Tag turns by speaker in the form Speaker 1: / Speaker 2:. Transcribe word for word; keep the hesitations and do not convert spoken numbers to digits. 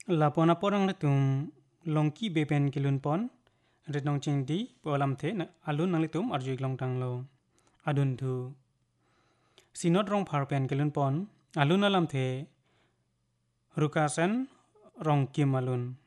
Speaker 1: Lapona porang letum longki bepen kilun pon retong ching di polam the na alun nang letum arjui long tang lo adun thu sinot rong phar pen kilun pon alun alam the rukasan rong kim alun